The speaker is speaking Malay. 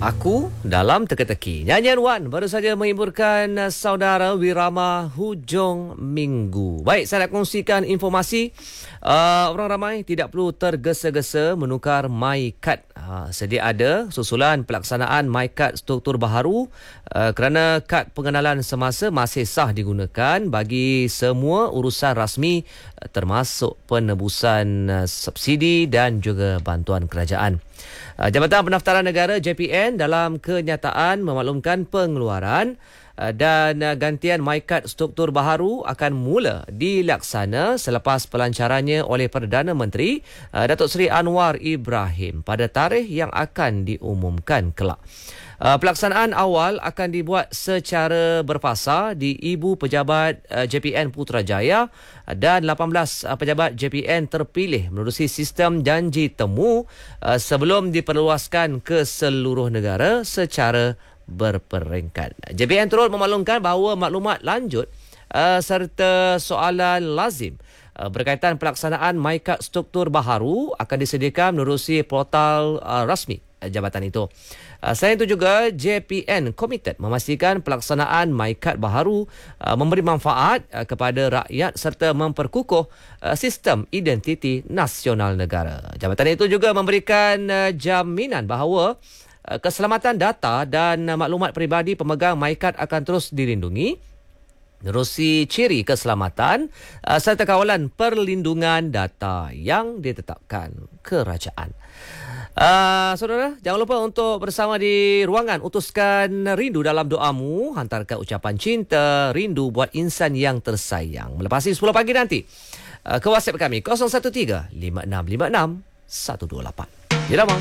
Aku dalam teka-teki. Nyanyian Wan baru saja menghiburkan saudara Wirama hujung minggu. Baik, saya nak kongsikan informasi. Orang ramai tidak perlu tergesa-gesa menukar MyKad. Sedia ada susulan pelaksanaan MyKad struktur baharu kerana kad pengenalan semasa masih sah digunakan bagi semua urusan rasmi termasuk penebusan subsidi dan juga bantuan kerajaan. Jabatan Pendaftaran Negara JPN dalam kenyataan memaklumkan pengeluaran dan gantian MyKad struktur baharu akan mula dilaksana selepas pelancarannya oleh Perdana Menteri Datuk Seri Anwar Ibrahim pada tarikh yang akan diumumkan kelak. Pelaksanaan awal akan dibuat secara berfasa di Ibu Pejabat JPN Putrajaya dan 18 pejabat JPN terpilih menerusi sistem janji temu sebelum diperluaskan ke seluruh negara secara berperingkat. JPN turut memaklumkan bahawa maklumat lanjut serta soalan lazim berkaitan pelaksanaan MyKad struktur baharu akan disediakan menerusi portal rasmi jabatan itu. Selain itu juga, JPN komited memastikan pelaksanaan MyKad baharu memberi manfaat kepada rakyat serta memperkukuh sistem identiti nasional negara. Jabatan itu juga memberikan jaminan bahawa keselamatan data dan maklumat peribadi pemegang MyKad akan terus dilindungi menerusi ciri keselamatan serta kawalan perlindungan data yang ditetapkan kerajaan. Saudara, jangan lupa untuk bersama di ruangan utuskan rindu dalam doamu. Hantarkan ucapan cinta, rindu buat insan yang tersayang. Melepasi 10 pagi nanti ke WhatsApp kami 013 5656 128. Irama.